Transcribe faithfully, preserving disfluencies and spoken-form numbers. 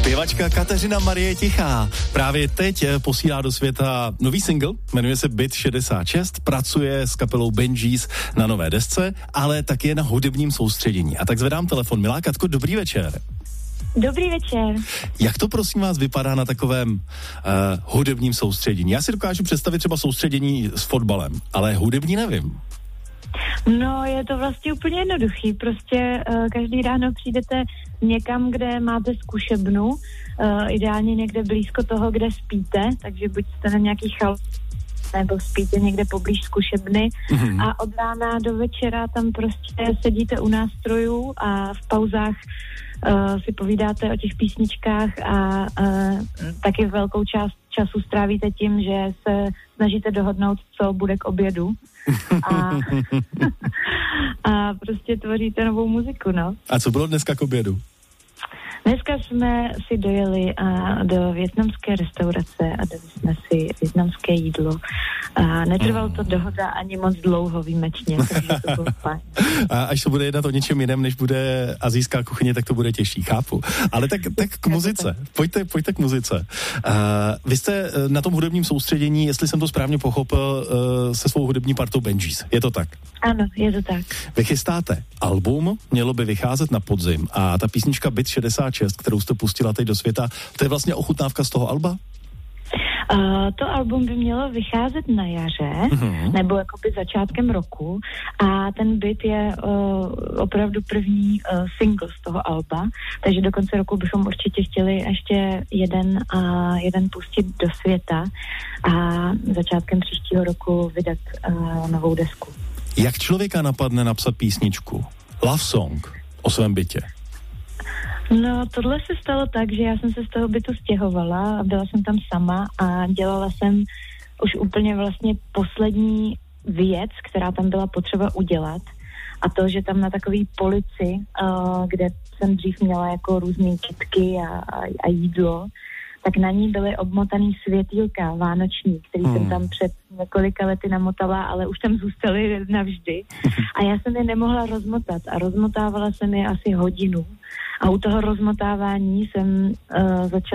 Zpěvačka Kateřina Marie Tichá právě teď posílá do světa nový single, jmenuje se Byt šedesát šest, pracuje s kapelou Benjis na nové desce, ale taky na hudebním soustředění. A tak zvedám telefon. Milá Katko, dobrý večer. Dobrý večer. Jak to prosím vás vypadá na takovém uh, hudebním soustředění? Já si dokážu představit třeba soustředění s fotbalem, ale hudební nevím. No, je to vlastně úplně jednoduchý. Prostě uh, každý ráno přijdete někam, kde máte zkušebnu, uh, ideálně někde blízko toho, kde spíte, takže buď jste na nějaký chal nebo spíte někde poblíž zkušebny mm-hmm. a od rána do večera tam prostě sedíte u nástrojů a v pauzách uh, si povídáte o těch písničkách a uh, taky velkou část času strávíte tím, že se snažíte dohodnout, co bude k obědu a, a prostě tvoříte novou muziku, no. A co bylo dneska k obědu? Dneska jsme si dojeli a do vietnamské restaurace a dali jsme si vietnamské jídlo. A netrvalo to dohoda ani moc dlouho výjimečně, takže to bylo fajn. A až se bude jednat o něčem jiném, než bude asijská kuchyně, tak to bude těžší, chápu. Ale tak, tak k muzice. Pojďte, pojďte k muzice. Uh, vy jste na tom hudebním soustředění, jestli jsem to správně pochopil, uh, se svou hudební partou Benjis. Je to tak? Ano, je to tak. Vy chystáte album, mělo by vycházet na podzim a ta písnička Byt šedesát šest, kterou jste pustila teď do světa, to je vlastně ochutnávka z toho alba? Uh, to album by mělo vycházet na jaře, uh-huh. nebo jakoby začátkem roku a ten Byt je uh, opravdu první uh, single z toho alba, takže do konce roku bychom určitě chtěli ještě jeden, uh, jeden pustit do světa a začátkem příštího roku vydat uh, novou desku. Jak člověka napadne napsat písničku, love song o svém bytě? No, tohle se stalo tak, že já jsem se z toho bytu stěhovala a byla jsem tam sama a dělala jsem už úplně vlastně poslední věc, která tam byla potřeba udělat. A to, že tam na takový polici, uh, kde jsem dřív měla jako různý kytky a, a, a jídlo, tak na ní byly obmotaný světýlka vánoční, který hmm. jsem tam před několika lety namotala, ale už tam zůstaly navždy. A já jsem je nemohla rozmotat a rozmotávala jsem je asi hodinu. A u toho rozmotávání jsem uh, začala